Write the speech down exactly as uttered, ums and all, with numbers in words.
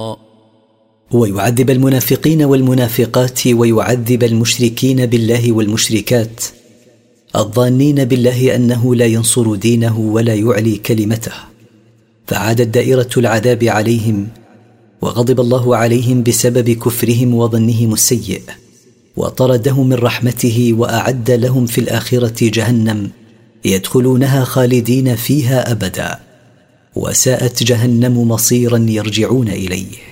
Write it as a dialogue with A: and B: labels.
A: ويعذب المنافقين والمنافقات ويعذب المشركين بالله والمشركات الظانين بالله أنه لا ينصر دينه ولا يعلي كلمته، فعادت دائرة العذاب عليهم، وغضب الله عليهم بسبب كفرهم وظنهم السيء، وطردهم من رحمته، وأعد لهم في الآخرة جهنم يدخلونها خالدين فيها أبدا، وساءت جهنم مصيرا يرجعون إليه.